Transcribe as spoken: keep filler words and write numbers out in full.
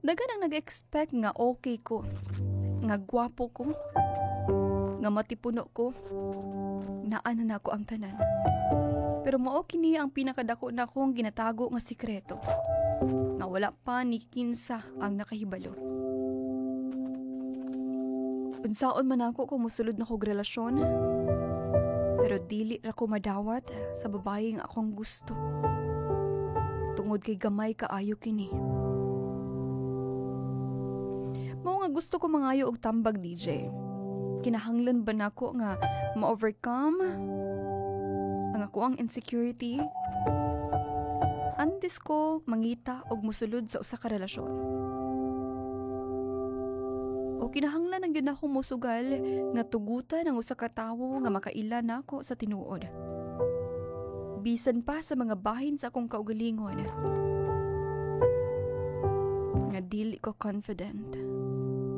Dagan ang nag-expect nga okay ko, nga gwapo ko, nga matipuno ko, naan na ako ang tanan. Pero mao kini ang pinakadako na akong ginatago nga sikreto, nga wala pa ni kinsa ang nakahibalo. Unsaon man ako kung musulod na kog relasyon, pero dili ra ko madawat sa babae nga akong gusto. Tungod kay gamay kaayo kini. Mao nga gusto ko mangayo og tambag, D J. Kinahanglan ba nako nga ma-overcome ang ako ang insecurity? Antes ko mangita og musulod sa usa ka relasyon. O kinahanglan ang yun akong musugal nga tugutan ang usa ka tawo nga makaila nako sa tinuod. Bisan pa sa mga bahin sa akong kaugalingon. Nga dili ko confident